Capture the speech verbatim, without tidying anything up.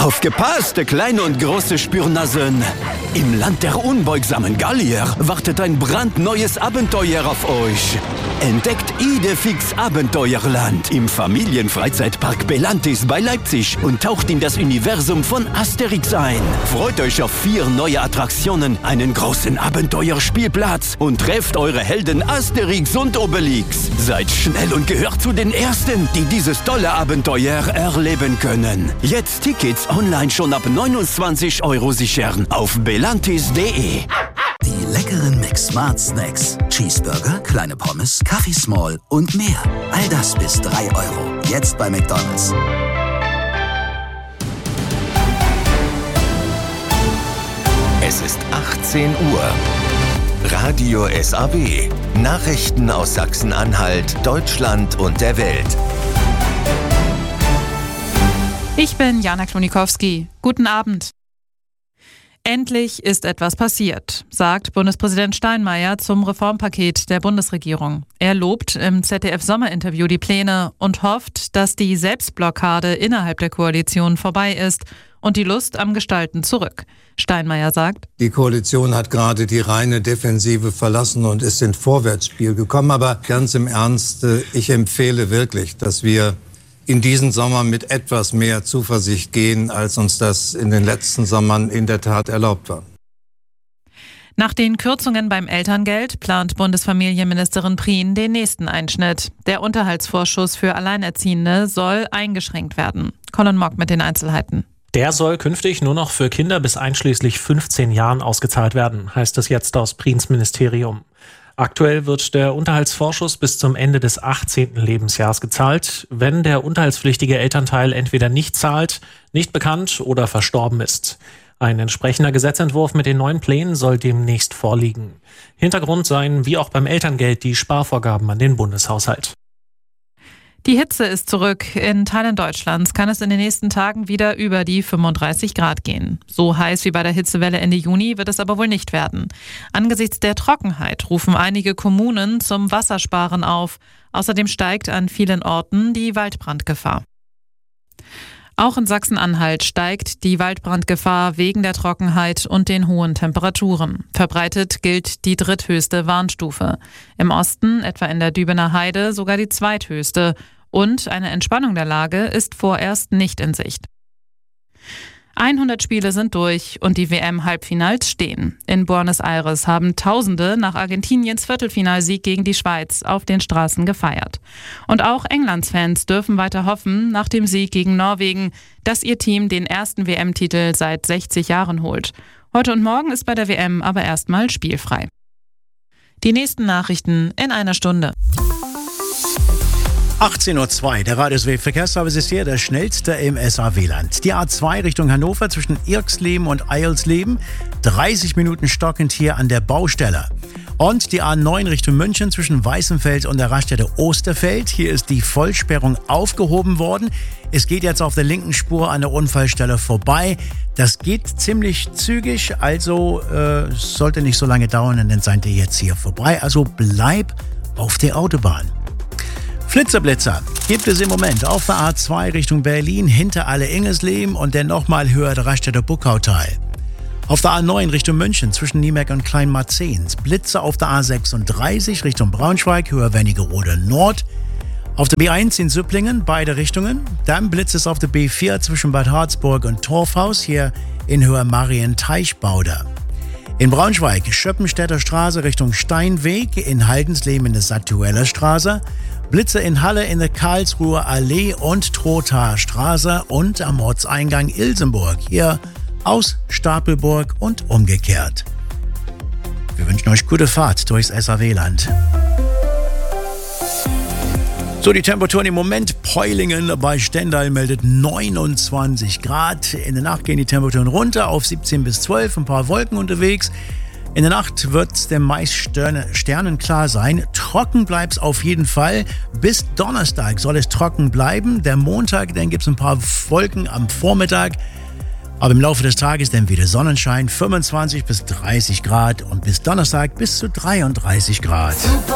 Aufgepasst, kleine und große Spürnasen! Im Land der unbeugsamen Gallier wartet ein brandneues Abenteuer auf euch. Entdeckt Idefix Abenteuerland im Familienfreizeitpark Belantis bei Leipzig und taucht in das Universum von Asterix ein. Freut euch auf vier neue Attraktionen, einen großen Abenteuerspielplatz und trefft eure Helden Asterix und Obelix. Seid schnell und gehört zu den Ersten, die dieses tolle Abenteuer erleben können. Jetzt Tickets online schon ab neunundzwanzig Euro sichern auf belantis punkt de. Die leckeren McSmart Snacks. Cheeseburger, kleine Pommes, Kaffee Small und mehr. All das bis drei Euro. Jetzt bei McDonald's. Es ist achtzehn Uhr. Radio S A W. Nachrichten aus Sachsen-Anhalt, Deutschland und der Welt. Ich bin Jana Klonikowski. Guten Abend. Endlich ist etwas passiert, sagt Bundespräsident Steinmeier zum Reformpaket der Bundesregierung. Er lobt im Z D F-Sommerinterview die Pläne und hofft, dass die Selbstblockade innerhalb der Koalition vorbei ist und die Lust am Gestalten zurück. Steinmeier sagt: Die Koalition hat gerade die reine Defensive verlassen und ist ins Vorwärtsspiel gekommen. Aber ganz im Ernst, ich empfehle wirklich, dass wir in diesen Sommer mit etwas mehr Zuversicht gehen, als uns das in den letzten Sommern in der Tat erlaubt war. Nach den Kürzungen beim Elterngeld plant Bundesfamilienministerin Prien den nächsten Einschnitt. Der Unterhaltsvorschuss für Alleinerziehende soll eingeschränkt werden. Colin Mock mit den Einzelheiten. Der soll künftig nur noch für Kinder bis einschließlich fünfzehn Jahren ausgezahlt werden, heißt es jetzt aus Priens Ministerium. Aktuell wird der Unterhaltsvorschuss bis zum Ende des achtzehnten Lebensjahres gezahlt, wenn der unterhaltspflichtige Elternteil entweder nicht zahlt, nicht bekannt oder verstorben ist. Ein entsprechender Gesetzentwurf mit den neuen Plänen soll demnächst vorliegen. Hintergrund seien, wie auch beim Elterngeld, die Sparvorgaben an den Bundeshaushalt. Die Hitze ist zurück. In Teilen Deutschlands kann es in den nächsten Tagen wieder über die fünfunddreißig Grad gehen. So heiß wie bei der Hitzewelle Ende Juni wird es aber wohl nicht werden. Angesichts der Trockenheit rufen einige Kommunen zum Wassersparen auf. Außerdem steigt an vielen Orten die Waldbrandgefahr. Auch in Sachsen-Anhalt steigt die Waldbrandgefahr wegen der Trockenheit und den hohen Temperaturen. Verbreitet gilt die dritthöchste Warnstufe. Im Osten, etwa in der Dübener Heide, sogar die zweithöchste. Und eine Entspannung der Lage ist vorerst nicht in Sicht. hundert Spiele sind durch und die W M-Halbfinals stehen. In Buenos Aires haben Tausende nach Argentiniens Viertelfinalsieg gegen die Schweiz auf den Straßen gefeiert. Und auch Englands-Fans dürfen weiter hoffen, nach dem Sieg gegen Norwegen, dass ihr Team den ersten W M-Titel seit sechzig Jahren holt. Heute und morgen ist bei der W M aber erstmal spielfrei. Die nächsten Nachrichten in einer Stunde. achtzehn Uhr zwei, der Radio S W Verkehrsservice ist hier, der schnellste im S A W-Land. Die A zwei Richtung Hannover zwischen Irksleben und Eilsleben, dreißig Minuten stockend hier an der Baustelle. Und die A neun Richtung München zwischen Weißenfels und der Raststätte Osterfeld. Hier ist die Vollsperrung aufgehoben worden. Es geht jetzt auf der linken Spur an der Unfallstelle vorbei. Das geht ziemlich zügig, also äh, sollte nicht so lange dauern, dann seid ihr jetzt hier vorbei. Also bleib auf der Autobahn. Flitzerblitzer gibt es im Moment auf der A zwei Richtung Berlin hinter Alle-Ingesleben und dann nochmal höher der Raststätte Buckautal. Auf der A neun Richtung München zwischen Niemerk und Kleinmarzens. Blitze auf der A sechsunddreißig Richtung Braunschweig, höher Wernigerode Nord. Auf der B eins in Süpplingen, beide Richtungen. Dann Blitz es auf der B vier zwischen Bad Harzburg und Torfhaus, hier in Höhe Marienteichbauder. In Braunschweig, Schöppenstädter Straße Richtung Steinweg, in Haldensleben in der Satueller Straße. Blitze in Halle in der Karlsruher Allee und Trothaer Straße und am Ortseingang Ilsenburg, hier aus Stapelburg und umgekehrt. Wir wünschen euch gute Fahrt durchs S A W-Land. So, die Temperaturen im Moment. Peulingen bei Stendal meldet neunundzwanzig Grad. In der Nacht gehen die Temperaturen runter auf siebzehn bis zwölf, ein paar Wolken unterwegs. In der Nacht wird es dem meist sternenklar sein. Trocken bleibt es auf jeden Fall. Bis Donnerstag soll es trocken bleiben. Der Montag, dann gibt es ein paar Wolken am Vormittag. Aber im Laufe des Tages dann wieder Sonnenschein, fünfundzwanzig bis dreißig Grad und bis Donnerstag bis zu dreiunddreißig Grad.